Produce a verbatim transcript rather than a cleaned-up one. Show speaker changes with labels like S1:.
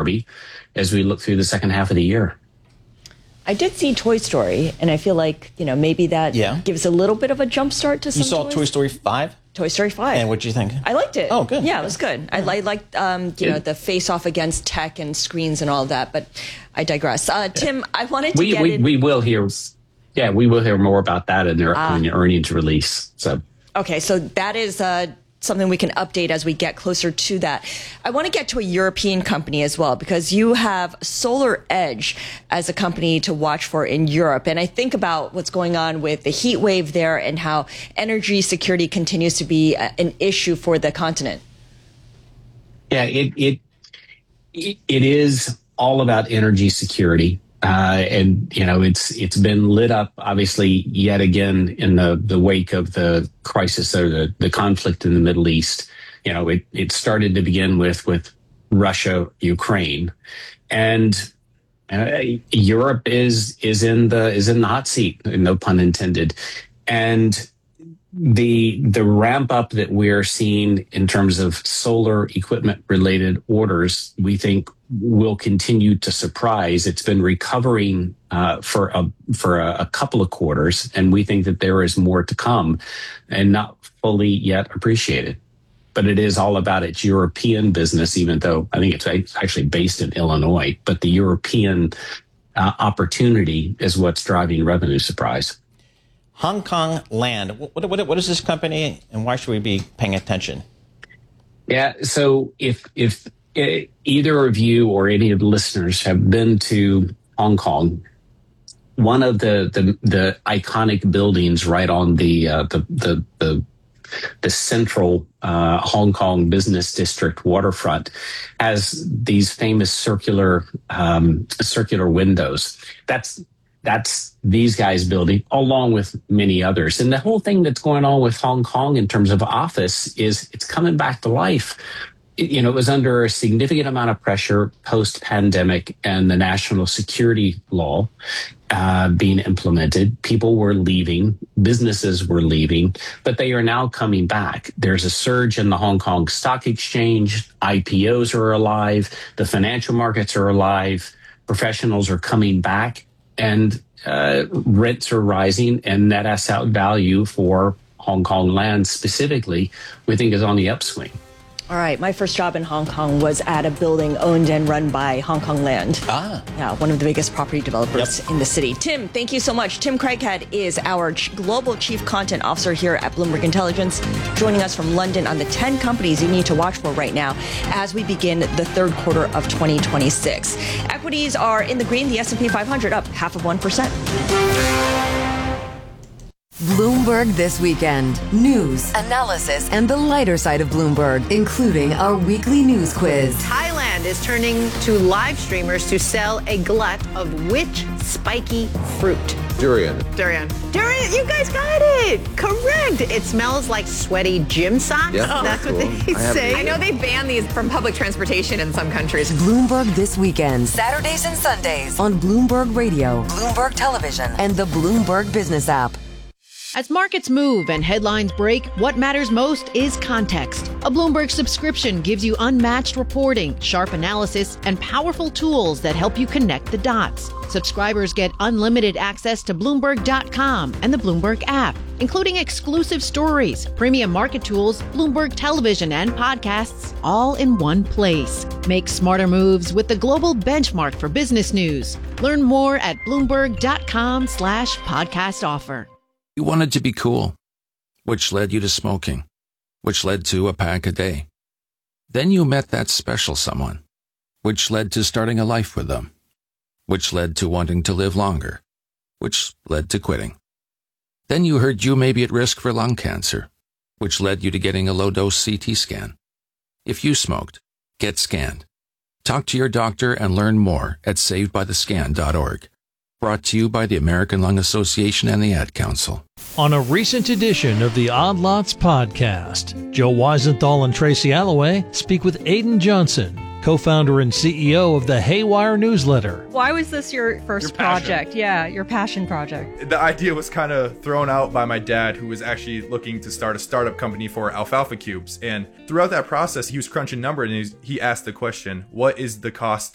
S1: Barbie as we look through the second half of the year.
S2: I did see Toy Story, and I feel like, you know, maybe that
S3: yeah.
S2: gives a little bit of a jump start to some
S3: You saw
S2: toys.
S3: Toy Story five?
S2: Toy Story five.
S3: And what did you think?
S2: I liked it.
S3: Oh, good.
S2: Yeah, it was good. I, I liked, um, you know, the face-off against tech and screens and all of that, but I digress. Uh, Tim, I wanted to
S1: we,
S2: get
S1: we,
S2: in...
S1: We will hear, yeah, we will hear more about that in their,
S2: Ah.
S1: in their earnings release. So,
S2: Okay, so that is uh, something we can update as we get closer to that. I want to get to a European company as well, because you have Solar Edge as a company to watch for in Europe. And I think about what's going on with the heat wave there and how energy security continues to be a, an issue for the continent.
S1: Yeah, it it it, it is all about energy security. Uh, and, you know, it's it's been lit up, obviously, yet again in the, the wake of the crisis or the, the conflict in the Middle East. You know, it, it started to begin with with Russia, Ukraine, and uh, Europe is is in the is in the hot seat, no pun intended. And the the ramp up that we're seeing in terms of solar equipment related orders, we think will continue to surprise. It's been recovering uh, for a for a, a couple of quarters, and we think that there is more to come, and not fully yet appreciated. But it is all about its European business, even though I think it's actually based in Illinois. But the European uh, opportunity is what's driving revenue surprise.
S3: Hong Kong Land. What, what, what is this company, and why should we be paying attention?
S1: Yeah, so if if either of you or any of the listeners have been to Hong Kong, one of the the, the iconic buildings right on the uh, the, the the the central uh, Hong Kong business district waterfront has these famous circular um, circular windows. That's That's these guys building, along with many others. And the whole thing that's going on with Hong Kong in terms of office is it's coming back to life. It, you know, it was under a significant amount of pressure post-pandemic and the national security law uh, being implemented. People were leaving, businesses were leaving, but they are now coming back. There's a surge in the Hong Kong Stock Exchange. I P Os are alive. The financial markets are alive. Professionals are coming back. And uh, rents are rising, and net asset value for Hong Kong land specifically, we think is on the upswing.
S2: All right, my first job in Hong Kong was at a building owned and run by Hong Kong Land.
S3: Ah.
S2: Yeah, one of the biggest property developers
S3: Yep.
S2: in the city. Tim, thank you so much. Tim Craighead is our ch- Global Chief Content Officer here at Bloomberg Intelligence, joining us from London on the ten companies you need to watch for right now as we begin the third quarter of twenty twenty-six. Equities are in the green, the S and P five hundred up half of one percent.
S4: Bloomberg This Weekend. News, analysis, and the lighter side of Bloomberg, including our weekly news quiz.
S5: Thailand is turning to live streamers to sell a glut of which spiky fruit?
S6: Durian.
S5: Durian. Durian, you guys got it. Correct. It smells like sweaty gym socks.
S6: Yeah,
S5: That's
S6: cool.
S5: what they
S6: I have-
S5: say.
S7: I know they ban these from public transportation in some countries.
S4: Bloomberg This Weekend. Saturdays and Sundays on Bloomberg Radio, Bloomberg Television, and the Bloomberg Business app.
S8: As markets move and headlines break, what matters most is context. A Bloomberg subscription gives you unmatched reporting, sharp analysis, and powerful tools that help you connect the dots. Subscribers get unlimited access to Bloomberg dot com and the Bloomberg app, including exclusive stories, premium market tools, Bloomberg Television, and podcasts, all in one place. Make smarter moves with the global benchmark for business news. Learn more at Bloomberg dot com slash podcast offer.
S9: You wanted to be cool, which led you to smoking, which led to a pack a day. Then you met that special someone, which led to starting a life with them, which led to wanting to live longer, which led to quitting. Then you heard you may be at risk for lung cancer, which led you to getting a low-dose C T scan. If you smoked, get scanned. Talk to your doctor and learn more at saved by the scan dot org. Brought to you by the American Lung Association and the Ad Council.
S10: On a recent edition of the Odd Lots podcast, Joe Weisenthal and Tracy Alloway speak with Aidan Johnson, co-founder and C E O of the Haywire newsletter.
S11: Why was this your first
S12: your
S11: project? Yeah, your passion project.
S12: The idea was kind of thrown out by my dad, who was actually looking to start a startup company for alfalfa cubes. And throughout that process, he was crunching numbers, and he asked the question, what is the cost